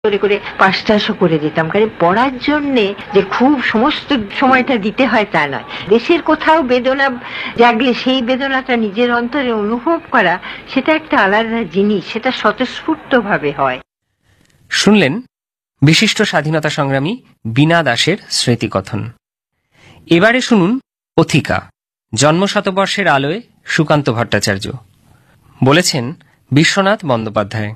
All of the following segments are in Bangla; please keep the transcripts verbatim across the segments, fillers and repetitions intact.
করে করে পাস টাসও করে দিতাম, কারণ পড়ার জন্যে যে খুব সমস্ত সময়টা দিতে হয় তা নয়। দেশের কোথাও বেদনা জাগলে সেই বেদনাটা নিজের অন্তরে অনুভব করা, সেটা একটা আলাদা জিনিস, সেটা স্বতঃস্ফূর্ত ভাবে হয়। শুনলেন বিশিষ্ট স্বাধীনতা সংগ্রামী বীণা দাসের স্মৃতিকথন। এবারে শুনুন পথিকা, জন্মশতবর্ষের আলোয় সুকান্ত ভট্টাচার্য। বলেছেন বিশ্বনাথ বন্দ্যোপাধ্যায়।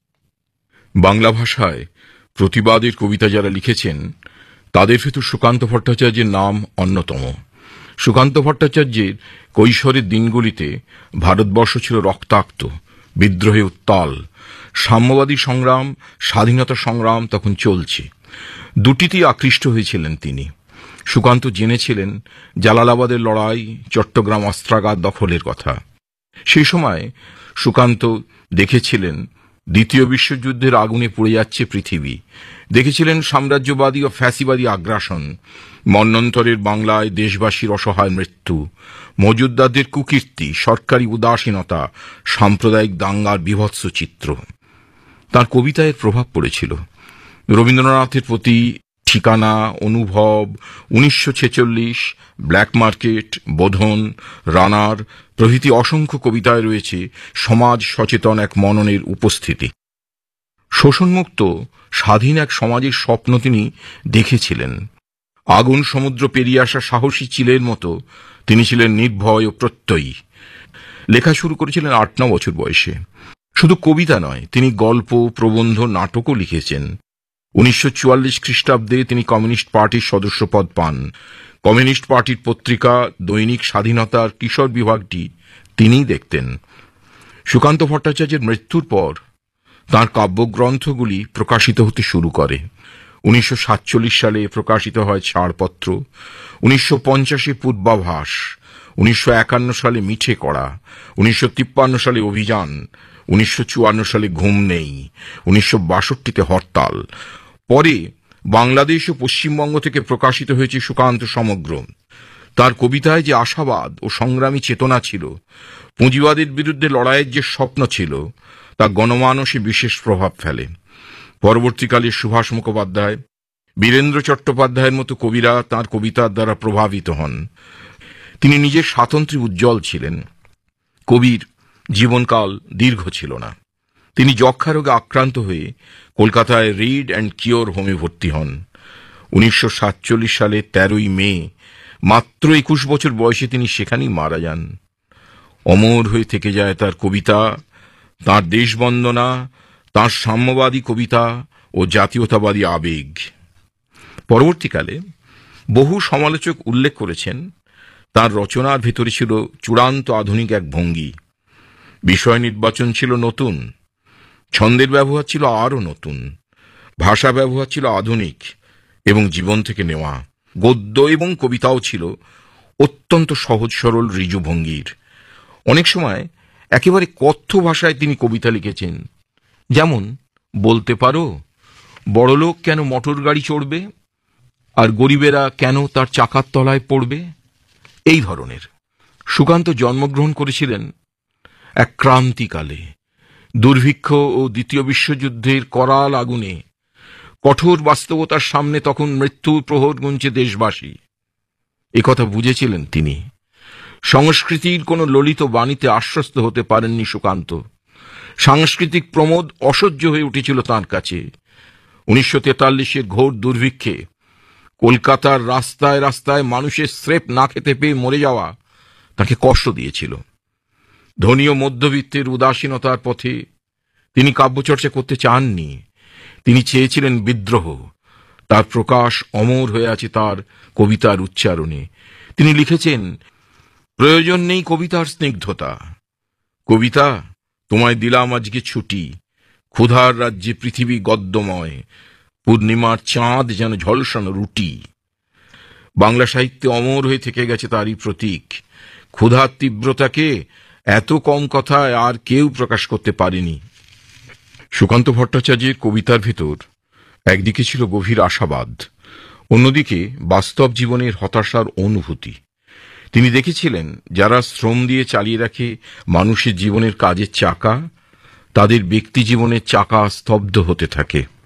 বাংলা ভাষায় প্রতিবাদের কবিতা যারা লিখেছেন তাদের ভেতর সুকান্ত ভট্টাচার্যের নাম অন্যতম। সুকান্ত ভট্টাচার্যের কৈশোরের দিনগুলিতে ভারতবর্ষ ছিল রক্তাক্ত, বিদ্রোহে উত্তাল। সাম্যবাদী সংগ্রাম, স্বাধীনতা সংগ্রাম তখন চলছে। দুটিতেই আকৃষ্ট হয়েছিলেন তিনি। সুকান্ত জেনেছিলেন জালালাবাদের লড়াই, চট্টগ্রাম অস্ত্রাগার দখলের কথা। সেই সময় সুকান্ত দেখেছিলেন দ্বিতীয় বিশ্বযুদ্ধের আগুনে পুড়ে যাচ্ছে পৃথিবী। দেখেছিলেন সাম্রাজ্যবাদী ও ফ্যাসিবাদী আগ্রাসন, মন্বন্তরের বাংলায় দেশবাসীর অসহায় মৃত্যু, মজুদ্দারদের কুকীর্তি, সরকারি উদাসীনতা, সাম্প্রদায়িক দাঙ্গার বীভৎস চিত্র। তার কবিতায় প্রভাব পড়েছিল। রবীন্দ্রনাথের প্রতি ঠিকানা, অনুভব, উনিশশো ছেচল্লিশ, ব্ল্যাক মার্কেট, বোধন, রানার প্রভৃতি অসংখ্য কবিতায় রয়েছে সমাজ সচেতন এক মননের উপস্থিতি। শোষণমুক্ত স্বাধীন এক সমাজের স্বপ্ন তিনি দেখেছিলেন। আগুন সমুদ্র পেরিয়ে আসা সাহসী চিলের মতো তিনি ছিলেন নির্ভয় ও প্রত্যয়ী। লেখা শুরু করেছিলেন আট ন বছর বয়সে। শুধু কবিতা নয়, তিনি গল্প, প্রবন্ধ, নাটকও লিখেছেন। উনিশশো চুয়াল্লিশ খ্রিস্টাব্দে তিনি কমিউনিস্ট পার্টির সদস্যপদ পান। কমিউনিস্ট পার্টির পত্রিকা দৈনিক স্বাধীনতার কিশোর বিভাগটি তিনিই দেখতেন। সুকান্ত ভট্টাচার্যের মৃত্যুর পর তাঁর কাব্যগ্রন্থগুলি প্রকাশিত হতে শুরু করে। উনিশশো সাতচল্লিশ সালে প্রকাশিত হয় ছাড়পত্র, উনিশশো পঞ্চাশে পূর্বাভাস, উনিশশো একান্ন সালে মিঠে কড়া, উনিশশো তিপ্পান্ন সালে অভিযান, উনিশশো চুয়ান্ন সালে ঘুম নেই, উনিশশো বাষট্টিতে হরতাল। পরে বাংলাদেশ ও পশ্চিমবঙ্গ থেকে প্রকাশিত হয়েছে সুকান্ত সমগ্র। তার কবিতায় যে আশাবাদ ও সংগ্রামী চেতনা ছিল, পুঁজিবাদের বিরুদ্ধে লড়াইয়ের যে স্বপ্ন ছিল, তা গণমানসে বিশেষ প্রভাব ফেলে। পরবর্তীকালে সুভাষ মুখোপাধ্যায়, বীরেন্দ্র চট্টোপাধ্যায়ের মতো কবিরা তাঁর কবিতার দ্বারা প্রভাবিত হন। তিনি নিজের স্বাতন্ত্র্যে উজ্জ্বল ছিলেন। কবির জীবনকাল দীর্ঘ ছিল না। তিনি যক্ষা রোগে আক্রান্ত হয়ে কলকাতায় রিড অ্যান্ড কিওর হোমে ভর্তি হন। উনিশশো সাতচল্লিশ সালে তেরোই মে, মাত্র একুশ বছর বয়সে তিনি সেখানেই মারা যান। অমর হয়ে থেকে যায় তার কবিতা, তাঁর দেশবন্দনা, তাঁর সাম্যবাদী কবিতা ও জাতীয়তাবাদী আবেগ। পরবর্তীকালে বহু সমালোচক উল্লেখ করেছেন তাঁর রচনার ভেতরে ছিল চূড়ান্ত আধুনিক এক ভঙ্গি। বিষয় নির্বাচন ছিল নতুন, ছন্দের ব্যবহার ছিল আরও নতুন, ভাষা ব্যবহার ছিল আধুনিক এবং জীবন থেকে নেওয়া। গদ্য এবং কবিতাও ছিল অত্যন্ত সহজ সরল ঋজু ভঙ্গির। অনেক সময় একেবারে কথ্য ভাষায় তিনি কবিতা লিখেছেন, যেমন বলতে পারো বড়লোক কেন মোটর গাড়ি চড়বে আর গরিবেরা কেন তার চাকার তলায় পড়বে, এই ধরনের। সুকান্ত জন্মগ্রহণ করেছিলেন এক ক্রান্তিকালে, দুর্ভিক্ষ ও দ্বিতীয় বিশ্বযুদ্ধের করাল আগুনে। কঠোর বাস্তবতার সামনে তখন মৃত্যু প্রহর গুনছে দেশবাসী। একথা বুঝেছিলেন তিনি। সংস্কৃতির কোন ললিত বাণীতে আশ্বস্ত হতে পারেননি সুকান্ত। সাংস্কৃতিক প্রমোদ অসহ্য হয়ে উঠেছিল তাঁর কাছে। উনিশশো তেতাল্লিশের ঘোর দুর্ভিক্ষে কলকাতার রাস্তায় রাস্তায় মানুষের স্রেফ না খেতে পেয়ে মরে যাওয়া তাকে কষ্ট দিয়েছিল। ধনী ও মধ্যবিত্তের উদাসীনতার পথে তিনি কাব্যচর্চা করতে চাননি। তিনি চেয়েছিলেন বিদ্রোহ। তার প্রকাশ অমর হয়ে আছে তার কবিতার উচ্চারণে। তিনি লিখেছেন, প্রয়োজন নেই কবিতার স্নিগ্ধতা, কবিতা তোমায় দিলাম আজকে ছুটি, ক্ষুধার রাজ্যে পৃথিবী গদ্যময়, পূর্ণিমার চাঁদ যেন ঝলসানো রুটি। বাংলা সাহিত্যে অমর হয়ে থেকে গেছে তারই প্রতীক। ক্ষুধার তীব্রতাকে এত কম কথায় আর কেউ প্রকাশ করতে পারেনি। সুকান্ত ভট্টাচার্যের কবিতার ভেতর একদিকে ছিল গভীর আশাবাদ, অন্যদিকে বাস্তব জীবনের হতাশার অনুভূতি। তিনি দেখেছিলেন যারা শ্রম দিয়ে চালিয়ে রাখে মানুষের জীবনের কাজের চাকা, তাদের ব্যক্তি জীবনের চাকা স্তব্ধ হতে থাকে।